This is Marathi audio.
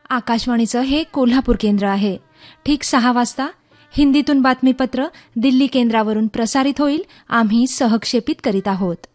आकाशवाणीचं हे कोल्हापूर केंद्र आहे. ठीक 6 वाजता हिंदीतून बातमीपत्र दिल्ली केंद्रावरून प्रसारित होईल. आम्ही सहक्षेपित करीत आहोत.